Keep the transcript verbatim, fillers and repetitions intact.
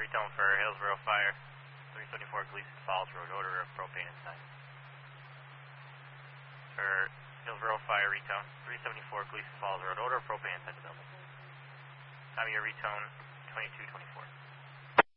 retone for Hillsborough Fire, three seventy-four Gleason Falls Road, odor of propane inside. For Hillsborough Fire retone, three seventy-four Gleason Falls Road, odor of propane inside the building. Time of your retone, twenty-two twenty-four.